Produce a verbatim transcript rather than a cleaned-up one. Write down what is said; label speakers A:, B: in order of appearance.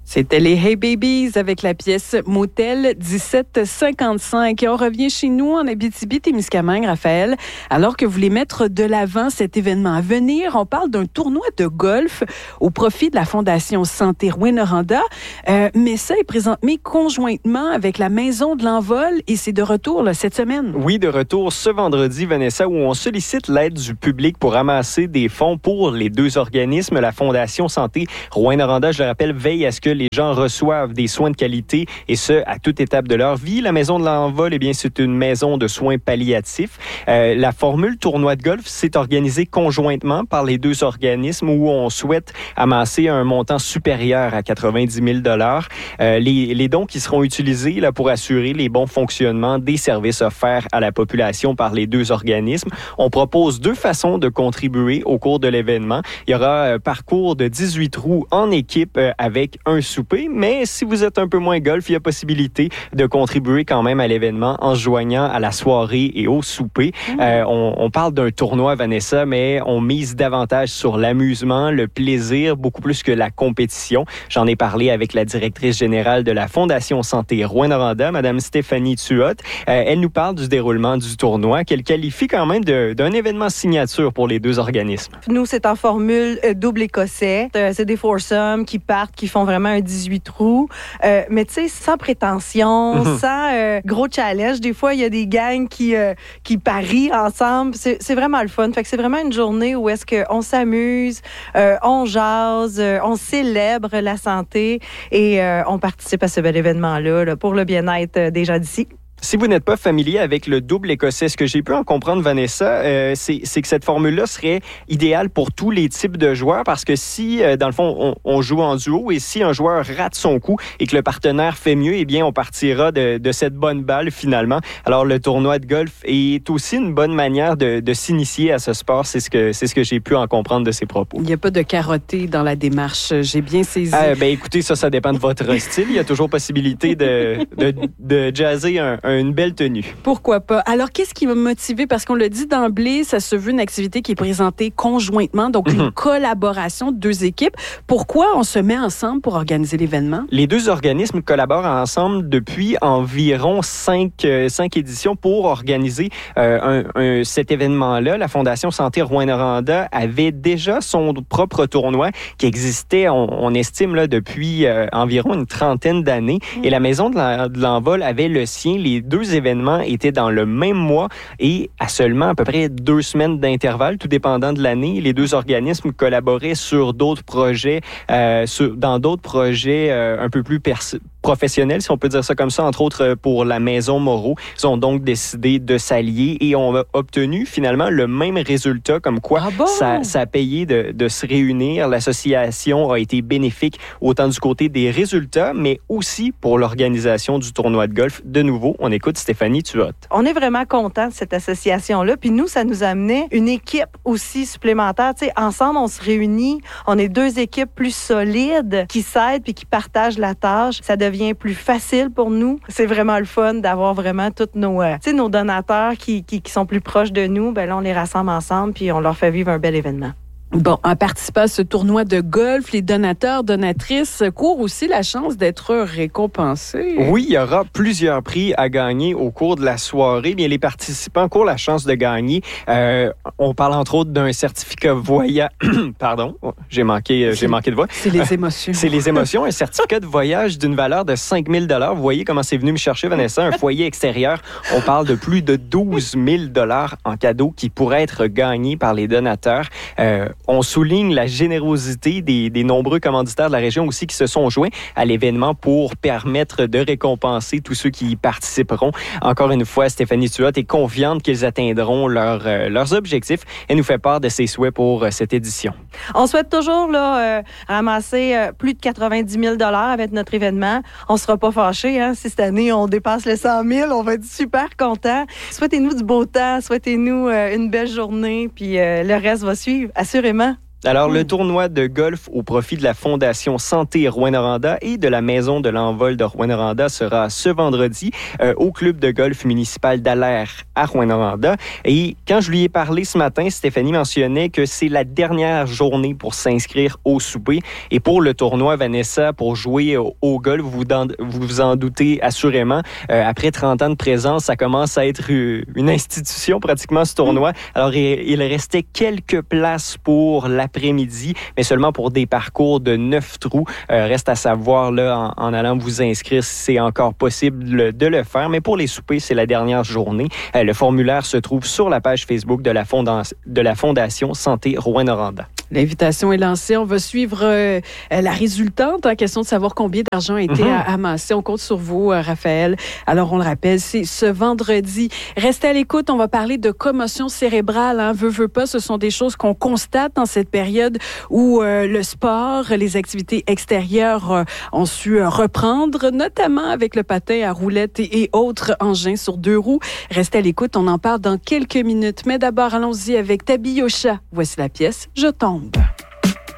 A: C'était les Hey Babies avec la pièce Motel dix-sept cinquante-cinq. Et on revient chez nous en Abitibi-Témiscamingue, Raphaël. Alors que vous voulez mettre de l'avant cet événement à venir, on parle d'un tournoi de golf au profit de la Fondation Santé Rouyn-Noranda. Euh, mais ça est présenté conjointement avec la Maison de l'Envol et c'est de retour là, cette semaine.
B: Oui, de retour ce vendredi, Vanessa, où on sollicite l'aide du public pour ramasser des fonds pour les deux organismes. La Fondation Santé Rouyn-Noranda, je le rappelle, veille à ce que les gens reçoivent des soins de qualité et ce, à toute étape de leur vie. La Maison de l'Envol, eh bien, c'est une maison de soins palliatifs. Euh, la formule tournoi de golf s'est organisée conjointement par les deux organismes où on souhaite amasser un montant supérieur à quatre-vingt-dix mille dollars. Euh, les, les dons qui seront utilisés là, pour assurer les bons fonctionnements des services offerts à la population par les deux organismes. On propose deux façons de contribuer au cours de l'événement. Il y aura un parcours de dix-huit trous en équipe euh, avec un souper, mais si vous êtes un peu moins golf, il y a possibilité de contribuer quand même à l'événement en se joignant à la soirée et au souper. Mmh. Euh, on, on parle d'un tournoi, Vanessa, mais on mise davantage sur l'amusement, le plaisir, beaucoup plus que la compétition. J'en ai parlé avec la directrice générale de la Fondation Santé Rouyn-Noranda, Mme Stéphanie Tuot. Euh, elle nous parle du déroulement du tournoi, qu'elle qualifie quand même de, d'un événement signature pour les deux organismes.
C: Nous, c'est en formule euh, double écossais. Euh, c'est des foursomes qui partent, qui font vraiment un dix-huit trous. Euh, mais tu sais, sans prétention, mm-hmm. sans euh, gros challenge. Des fois, il y a des gangs qui, euh, qui parient ensemble. C'est, c'est vraiment le fun. Fait que c'est vraiment une journée où est-ce qu'on s'amuse, euh, on jase, euh, on célèbre la santé et euh, on participe à ce bel événement-là là, pour le bien-être des gens d'ici.
B: Si vous n'êtes pas familier avec le double écossais, ce que j'ai pu en comprendre, Vanessa, euh, c'est, c'est que cette formule-là serait idéale pour tous les types de joueurs parce que si, euh, dans le fond, on, on joue en duo et si un joueur rate son coup et que le partenaire fait mieux, eh bien, on partira de, de cette bonne balle finalement. Alors, le tournoi de golf est aussi une bonne manière de, de s'initier à ce sport. C'est ce que, c'est ce que j'ai pu en comprendre de ses propos.
A: Il n'y a pas de carotté dans la démarche. J'ai bien saisi.
B: Euh, ben, écoutez, ça, ça dépend de votre style. Il y a toujours possibilité de, de, de jazzer un, un une belle tenue.
A: Pourquoi pas? Alors, qu'est-ce qui m'a motivé? Parce qu'on le dit d'emblée, ça se veut une activité qui est présentée conjointement, donc une collaboration de deux équipes. Pourquoi on se met ensemble pour organiser l'événement?
B: Les deux organismes collaborent ensemble depuis environ cinq, euh, cinq éditions pour organiser euh, un, un, cet événement-là. La Fondation Santé Rouyn-Noranda avait déjà son propre tournoi qui existait, on, on estime, là, depuis euh, environ une trentaine d'années. Mmh. Et la Maison de, la, de l'Envol avait le sien. Les deux événements étaient dans le même mois et à seulement à peu près deux semaines d'intervalle, tout dépendant de l'année. Les deux organismes collaboraient sur d'autres projets, euh, sur, dans d'autres projets euh, un peu plus pers- professionnels, si on peut dire ça comme ça, entre autres pour la Maison Moreau. Ils ont donc décidé de s'allier et on a obtenu finalement le même résultat, comme quoi ah bon? ça, ça a payé de, de se réunir. L'association a été bénéfique autant du côté des résultats, mais aussi pour l'organisation du tournoi de golf. De nouveau, on écoute Stéphanie Tuot.
C: On est vraiment contents de cette association-là. Puis nous, ça nous a amené une équipe aussi supplémentaire. Tu sais, ensemble, on se réunit. On est deux équipes plus solides qui s'aident puis qui partagent la tâche. Ça devient plus facile pour nous. C'est vraiment le fun d'avoir vraiment tous nos, euh, tu sais, nos donateurs qui, qui, qui sont plus proches de nous. Ben là, on les rassemble ensemble puis on leur fait vivre un bel événement.
A: Bon, en participant à ce tournoi de golf, les donateurs, donatrices courent aussi la chance d'être récompensés.
B: Oui, il y aura plusieurs prix à gagner au cours de la soirée. Bien, les participants courent la chance de gagner. Euh, on parle entre autres d'un certificat voyage. Pardon, j'ai manqué, j'ai manqué de voix.
A: C'est les émotions.
B: C'est les émotions. Un certificat de voyage d'une valeur de cinq mille dollars. Vous voyez comment c'est venu me chercher, Vanessa. Un foyer extérieur. On parle de plus de douze mille dollars en cadeaux qui pourraient être gagnés par les donateurs. Euh, On souligne la générosité des, des nombreux commanditaires de la région aussi qui se sont joints à l'événement pour permettre de récompenser tous ceux qui y participeront. Encore une fois, Stéphanie Tuot est confiante qu'ils atteindront leur, euh, leurs objectifs et nous fait part de ses souhaits pour euh, cette édition.
C: On souhaite toujours là, euh, ramasser euh, plus de quatre-vingt-dix mille dollars avec notre événement. On ne sera pas fâchés. Hein? Si cette année, on dépasse les cent mille, on va être super contents. Souhaitez-nous du beau temps, souhaitez-nous euh, une belle journée, puis euh, le reste va suivre, assurément.
B: Alors, mmh. le tournoi de golf au profit de la Fondation Santé Rouyn-Noranda et de la Maison de l'Envol de Rouyn-Noranda sera ce vendredi euh, au club de golf municipal d'Allaire à Rouyn-Noranda. Et quand je lui ai parlé ce matin, Stéphanie mentionnait que c'est la dernière journée pour s'inscrire au souper. Et pour le tournoi, Vanessa, pour jouer au, au golf, vous, dans, vous vous en doutez assurément, euh, après trente ans de présence, ça commence à être une institution pratiquement ce tournoi. Alors, il, il restait quelques places pour la après-midi, mais seulement pour des parcours de neuf trous. Euh, reste à savoir là, en, en allant vous inscrire si c'est encore possible de le faire. Mais pour les soupers, c'est la dernière journée. Euh, le formulaire se trouve sur la page Facebook de la, Fonda- de la Fondation Santé Rouyn-Noranda.
A: L'invitation est lancée. On va suivre euh, la résultante en question de savoir combien d'argent a été mm-hmm. amassé. On compte sur vous, euh, Raphaël. Alors, on le rappelle, c'est ce vendredi. Restez à l'écoute. On va parler de commotion cérébrale. Hein. Veux, veux pas, ce sont des choses qu'on constate dans cette période où euh, le sport, les activités extérieures euh, ont su euh, reprendre, notamment avec le patin à roulettes et, et autres engins sur deux roues. Restez à l'écoute. On en parle dans quelques minutes. Mais d'abord, allons-y avec Tabi Yocha. Voici la pièce « Je tombe ».